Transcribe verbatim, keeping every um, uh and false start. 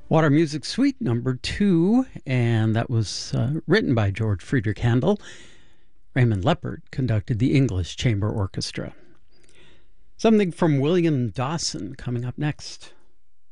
Water Music Suite number two, and that was uh, written by George Friedrich Handel. Raymond Leppert conducted the English Chamber Orchestra. Something from William Dawson coming up next.